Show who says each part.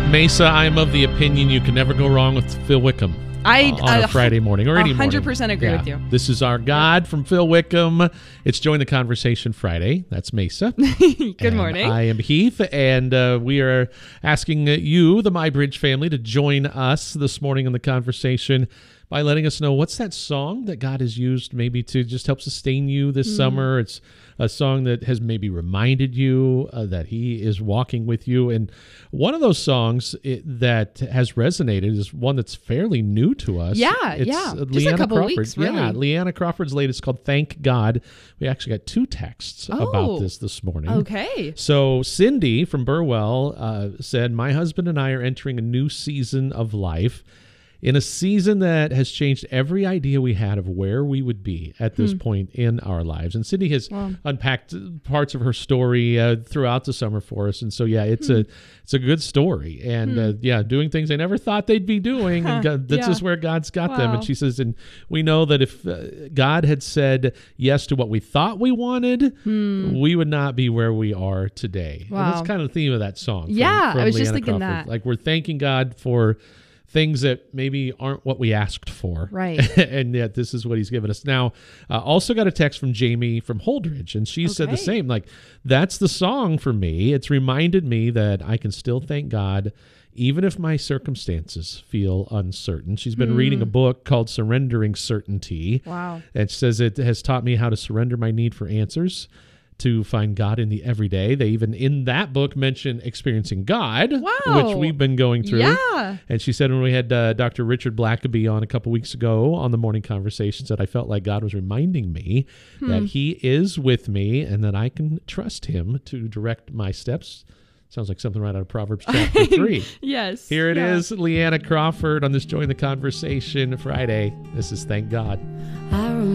Speaker 1: Mesa, I'm of the opinion you can never go wrong with Phil Wickham on a Friday morning or any morning.
Speaker 2: 100% agree with you.
Speaker 1: This is Our God from Phil Wickham. It's Join the Conversation Friday. That's Mesa.
Speaker 2: Good morning.
Speaker 1: I am Heath, and we are asking you, the MyBridge family, to join us this morning in the conversation by letting us know what's that song that God has used maybe to just help sustain you this summer. It's a song that has maybe reminded you that He is walking with you. And one of those songs that has resonated is one that's fairly new to us. It's
Speaker 2: Just
Speaker 1: Leanna
Speaker 2: a couple
Speaker 1: Crawford.
Speaker 2: weeks, really.
Speaker 1: Yeah, Leanna Crawford's latest called Thank God. We actually got 2 texts about this morning.
Speaker 2: Okay.
Speaker 1: So Cindy from Burwell said, my husband and I are entering a new season of life, in a season that has changed every idea we had of where we would be at this point in our lives. And Cindy has unpacked parts of her story throughout the summer for us. And so, it's a good story. And doing things they never thought they'd be doing. And this is where God's got them. And she says, and we know that if God had said yes to what we thought we wanted, we would not be where we are today.
Speaker 2: Wow.
Speaker 1: And that's kind of the theme of that song. From
Speaker 2: I was just
Speaker 1: Leanna
Speaker 2: thinking
Speaker 1: Crawford.
Speaker 2: that.
Speaker 1: Like, we're thanking God for things that maybe aren't what we asked for.
Speaker 2: Right.
Speaker 1: And yet this is what He's given us. Now, also got a text from Jamie from Holdridge, and she said the same. Like, that's the song for me. It's reminded me that I can still thank God even if my circumstances feel uncertain. She's been reading a book called Surrendering Certainty.
Speaker 2: Wow.
Speaker 1: And she says it has taught me how to surrender my need for answers, to find God in the everyday. They even in that book mention experiencing God, which we've been going through.
Speaker 2: Yeah.
Speaker 1: And she said when we had Dr. Richard Blackaby on a couple weeks ago on the morning conversations that I felt like God was reminding me that He is with me and that I can trust Him to direct my steps. Sounds like something right out of Proverbs chapter 3.
Speaker 2: Yes.
Speaker 1: Here it is, Leanna Crawford on this Join the Conversation Friday. This is Thank God.